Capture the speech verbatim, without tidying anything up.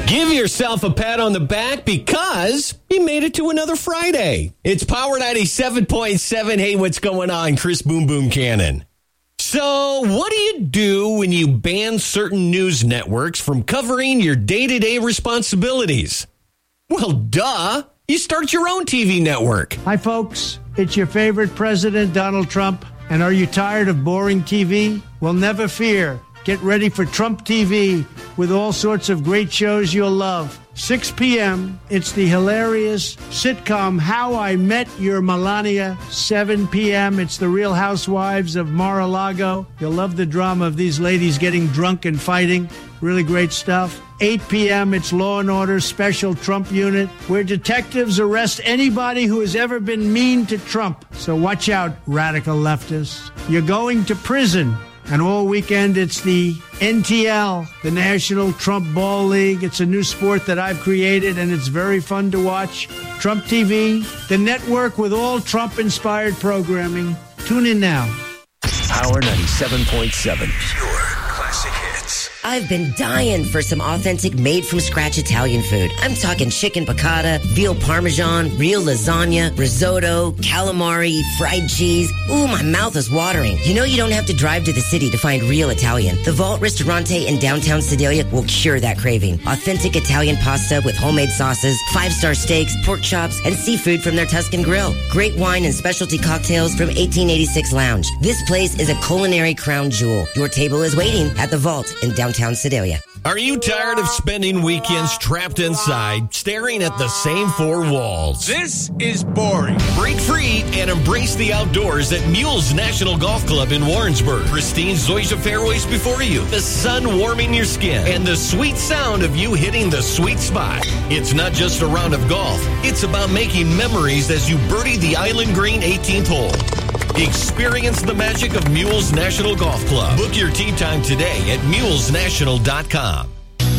Give yourself a pat on the back because you made it to another Friday. It's Power ninety-seven point seven. Hey, what's going on? Chris Boom Boom Cannon. So what do you do when you ban certain news networks from covering your day-to-day responsibilities? Well, duh. You start your own T V network. Hi, folks. It's your favorite president, Donald Trump. And are you tired of boring T V? Well, never fear. Get ready for Trump T V with all sorts of great shows you'll love. six p.m., it's the hilarious sitcom How I Met Your Melania. seven p.m., it's the Real Housewives of Mar-a-Lago. You'll love the drama of these ladies getting drunk and fighting. Really great stuff. eight p.m., it's Law and Order Special Trump Unit, where detectives arrest anybody who has ever been mean to Trump. So watch out, radical leftists. You're going to prison. And all weekend, it's the N T L, the National Trump Ball League. It's a new sport that I've created, and it's very fun to watch. Trump T V, the network with all Trump-inspired programming. Tune in now. Power ninety-seven point seven. Pure classic hits. I've been dying for some authentic made-from-scratch Italian food. I'm talking chicken piccata, veal parmesan, real lasagna, risotto, calamari, fried cheese. Ooh, my mouth is watering. You know you don't have to drive to the city to find real Italian. The Vault Ristorante in downtown Sedalia will cure that craving. Authentic Italian pasta with homemade sauces, five-star steaks, pork chops, and seafood from their Tuscan grill. Great wine and specialty cocktails from eighteen eighty-six Lounge. This place is a culinary crown jewel. Your table is waiting at the Vault in downtown Sedalia. Are you tired of spending weekends trapped inside, staring at the same four walls? This is boring. Break free and embrace the outdoors at Mules National Golf Club in Warrensburg. Pristine Zoysia fairways before you, the sun warming your skin, and the sweet sound of you hitting the sweet spot. It's not just a round of golf. It's about making memories as you birdie the Island Green eighteenth hole. Experience the magic of Mules National Golf Club. Book your tee time today at mules national dot com.